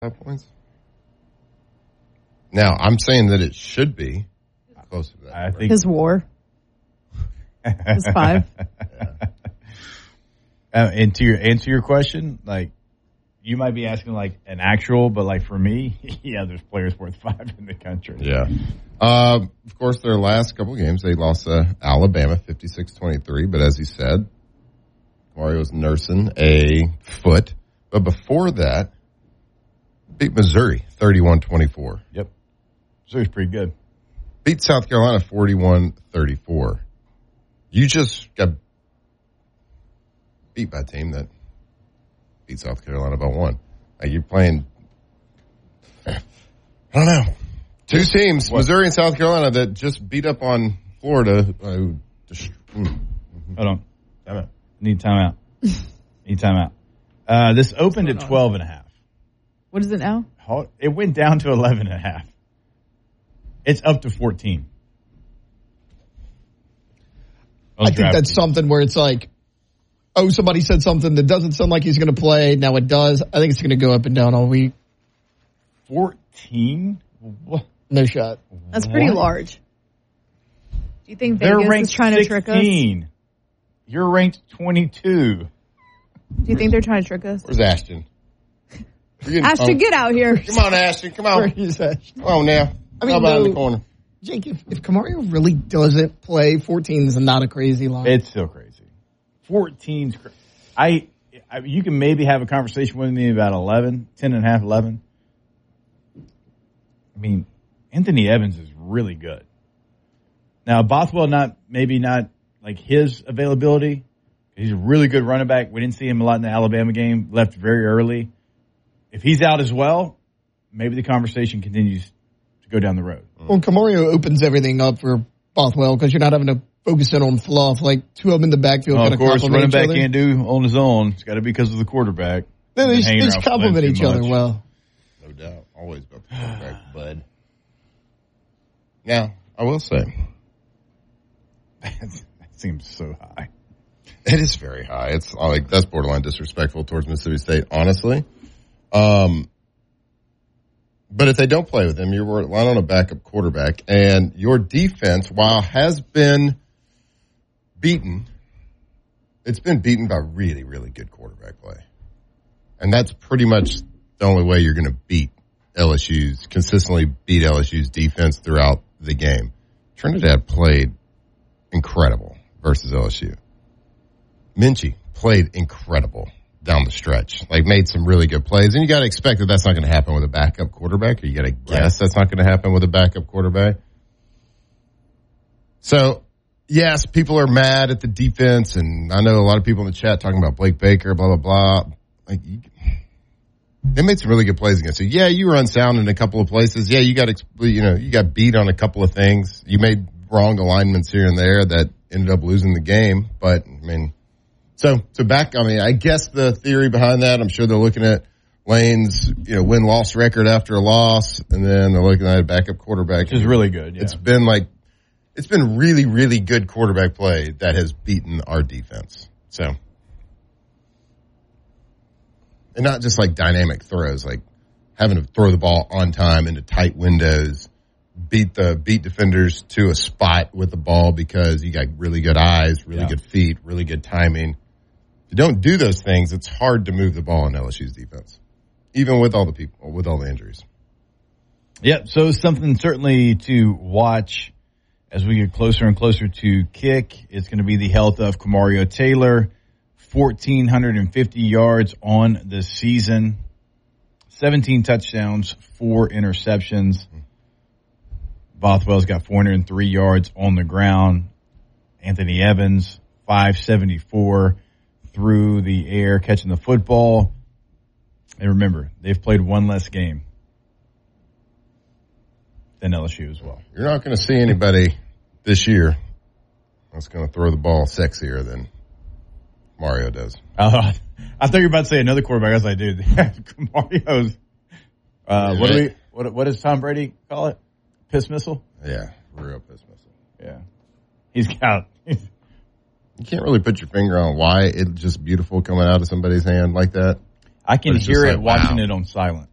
points. Now, I'm saying that it should be closer to that. I think his WAR is 5. And to answer your question, like, you might be asking like an actual, but like for me, yeah, there's players worth 5 in the country. Yeah. Of course, their last couple of games, they lost to Alabama 56-23. But as he said, Mario's nursing a foot. But before that, beat Missouri 31-24. Yep. Missouri's pretty good. Beat South Carolina 41-34. You just got beat by a team that beat South Carolina by 1. Like you're playing, I don't know, 2 teams, Missouri and South Carolina, that just beat up on Florida. Hold on. Need timeout. Need timeout. This opened at 12.5. What is it now? It went down to 11.5. It's up to 14. I think that's something where it's like, oh, somebody said something that doesn't sound like he's going to play. Now it does. I think it's going to go up and down all week. 14? What? No shot. That's pretty large. Do you think Vegas is trying to trick us? You're ranked 22. Do you think they're trying to trick us? Where's Ashton? Ashton, get out here. Come on, Ashton. Come on. Where is Ashton? Come on now. I mean, How about in the corner? Jake, if Camario really doesn't play, 14 is not a crazy line. It's still crazy. 14's crazy. You can maybe have a conversation with me about 11, 10.5, 11. I mean, Anthony Evans is really good. Now, Bothwell, maybe not like his availability. He's a really good running back. We didn't see him a lot in the Alabama game. Left very early. If he's out as well, maybe the conversation continues to go down the road. Well, Camario opens everything up for Bothwell because you're not having to focus in on fluff. Like 2 of them in the backfield kind of course, running back other. can't do on his own. It's got to be because of the quarterback. They complement each other well. No doubt. Always about the quarterback, bud. Now, I will say. That seems so high. It is very high. It's like that's borderline disrespectful towards Mississippi State, honestly. But if they don't play with him, you're relying on a backup quarterback, and your defense, while has been beaten, it's been beaten by really, really good quarterback play. And that's pretty much the only way you're going to consistently beat LSU's defense throughout the game. Trinidad played incredible versus LSU. Minchie played incredible down the stretch, like made some really good plays. And you got to expect that that's not going to happen with a backup quarterback, or you got to guess that's not going to happen with a backup quarterback. So, yes, people are mad at the defense, and I know a lot of people in the chat talking about Blake Baker, blah, blah, blah. Like, they made some really good plays against you. Yeah, you were unsound in a couple of places. Yeah, you got beat on a couple of things. You made wrong alignments here and there that ended up losing the game. But, I mean, I guess the theory behind that, I'm sure they're looking at Lane's, win-loss record after a loss, and then they're looking at a backup quarterback. Which is really good, yeah. It's been really, really good quarterback play that has beaten our defense. So, and not just like dynamic throws, like having to throw the ball on time into tight windows, beat defenders to a spot with the ball because you got really good eyes, really good feet, really good timing. If you don't do those things, it's hard to move the ball in LSU's defense, even with all the injuries. Yep. So something certainly to watch as we get closer and closer to kick. It's going to be the health of Camario Taylor. 1,450 yards on the season, 17 touchdowns, 4 interceptions. Bothwell's got 403 yards on the ground. Anthony Evans, 574 through the air, catching the football. And remember, they've played one less game than LSU as well. You're not going to see anybody this year that's going to throw the ball sexier than Mario does. I thought you were about to say another quarterback. I was like, dude, Mario's. What does Tom Brady call it? Piss missile? Yeah, real piss missile. Yeah. He's got. You can't really put your finger on why it's just beautiful coming out of somebody's hand like that. I can hear it watching it on silent.